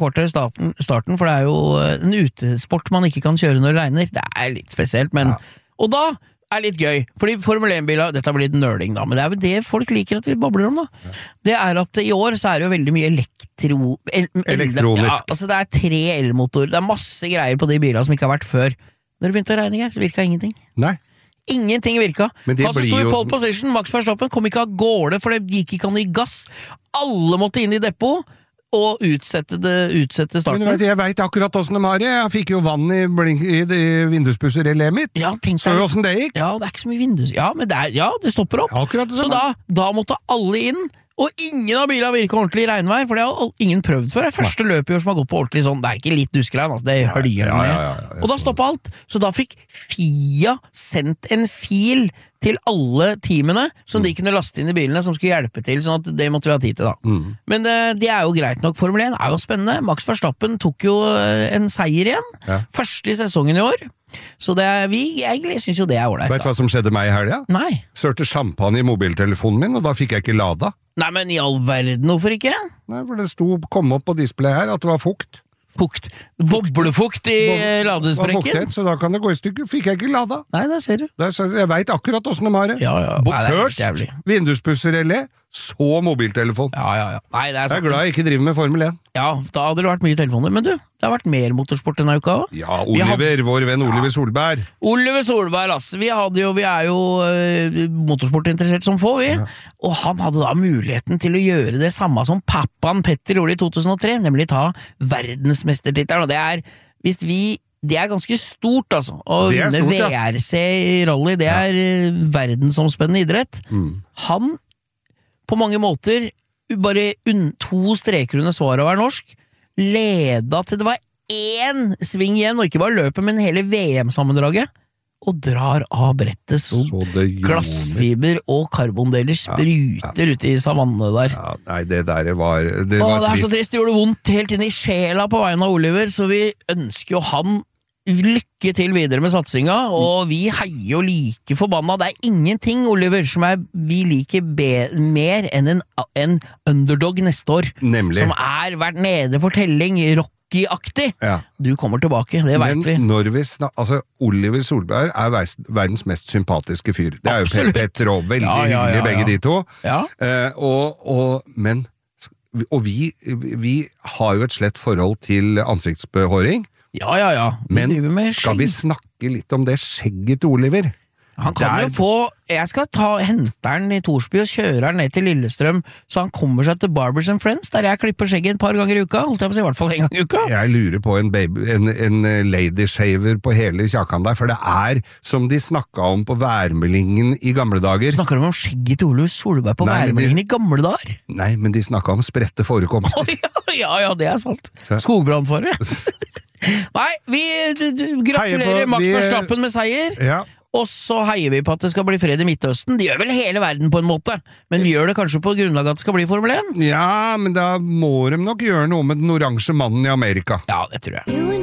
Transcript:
kvarter i starten, for det jo en utesport man ikke kan kjøre når det regner. Det litt spesielt, men og da litt gøy, fordi Formel 1-biler, dette blir litt nerding da, men det jo det folk liker at vi babler om da. Det at i år så det jo veldig mye elektronisk. Ja, altså det 3 elmotor, det masse greier på de bilene som ikke har vært før. Når det begynte å regne, så virka ingenting. Nei. Ingenting virka. Han som stod i pole position, Max Verstappen, kom ikke av gårde, for det gikk ikke an i gass. Alle måtte inn i depot, og utsette starten. Men jeg vet akkurat hvordan de har det. Jeg fikk jo vann i vinduspusser-relet mitt. Ja, så jo hvordan det gikk. Ja, det ikke så mye vindus. Ja, men det stopper opp. Akkurat det så da måtte alle inn, og ingen av bilene virker ordentlig i regnvær, for det har ingen prøvd før. Det første løpet i år som har gått på ordentlig sånn, det ikke litt duskregn, altså, det høljer med. Og da stoppet alt. Så da fikk FIA sendt en fil til alle teamene som de kunne laste inn i bilene som skulle hjelpe til, sånn at det måtte vi ha tid til da. Men det jo greit nok. Formel 1 jo spennende. Max Verstappen tok jo en seier igjen. Første i sesongen i år. Så jeg synes jo det ordentlig. Vet du hva som skjedde meg i helga? Nei. Sørte champagne i mobiltelefonen min, og da fikk jeg ikke lada. Nei, men i all verden, hvorfor ikke? Nei, for det kom opp på display her at det var fukt. Boblefukt i ladesprekken. Så da kan det gå i stykker. Fikk jeg ikke lada. Nei, det ser du. Jeg vet akkurat hvordan de har det. Først vinduspusser-relé, så mobiltelefon. Nei, jeg glad jeg ikke driver med Formel 1. Ja, da hadde det vært mye telefoner. Men du, det har vært mer motorsport denne uka også. Ja, vår venn Oliver Solberg. Oliver Solberg, ass. Vi jo motorsportinteressert som få, vi. Og han hadde da muligheten til å gjøre det samme som pappaen Petter gjorde i 2003, nemlig ta verdensmestertittelen. Og det ganske stort, altså. Å vinne VRC i rally, det verdensomspennende idrett. Han, på mange måter, bare 2 streker under svaret å være norsk, leda til det var 1 sving igjen, og ikke bare løpet, men hele VM-sammendraget, og drar av brettet så glassfiber og karbondeler spruter ute i savannene der. Ja, nei, det var det så trist, det gjorde vondt helt inn i sjela på veien av Oliver, så vi ønsker jo han lykke til videre med satsinga, og vi heier jo like forbanna. Det ingenting, Oliver, som vi liker mer enn en underdog neste år. Nemlig. Som vært nede for telling, Rocky-aktig. Du kommer tilbake, det vet vi. Men når vi Oliver Solberg verdens mest sympatiske fyr. Det jo Petter og veldig hyggelig, begge de to. Og vi har jo et slett forhold til ansiktsbehåring. Ja. Men skal vi snakke litt om det skjegget til Oliver? Han kan jo få, jeg skal hente han i Torsby og kjøre han ned til Lillestrøm, så han kommer seg til Barbers and Friends, der jeg klipper skjegget et par ganger i uka, holdt jeg på å si i hvert fall en gang i uka. Jeg lurer på en lady shaver på hele kjakan der, for det som de snakket om på værmeldingen i gamle dager. Snakker de om skjegget til Oliver Solberg på værmeldingen i gamle dager? Nei, men de snakket om spredte forekomster. Ja, det sant. Skogbrannfare. Nei, vi gratulerer Max Verstappen med seier. Og så heier vi på at det skal bli fred i Midtøsten. De gjør vel hele verden på en måte, men vi gjør det kanskje på grunnlag at det skal bli Formel 1? Ja, men da må de nok gjøre noe med den oransje mannen i Amerika. Ja, det tror jeg.